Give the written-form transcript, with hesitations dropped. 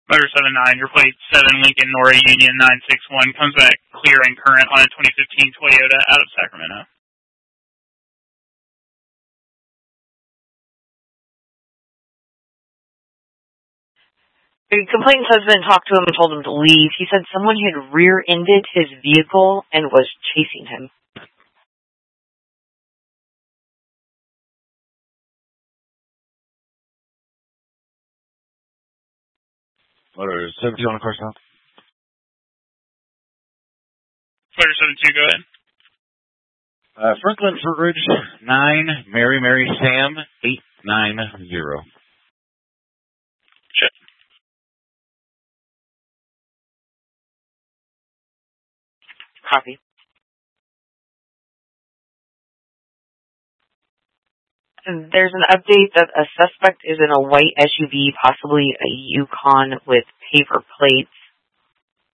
Motor 79, your plate 7 Lincoln Nora Union 961 comes back clear and current on a 2015 Toyota out of Sacramento. The complainant's husband talked to him and told him to leave. He said someone had rear-ended his vehicle and was chasing him. Motor 72 on the car stop. Motor 72, go ahead. Franklin Fruitridge 9, Mary Sam 890. Check. Copy. There's an update that a suspect is in a white SUV, possibly a Yukon with paper plates.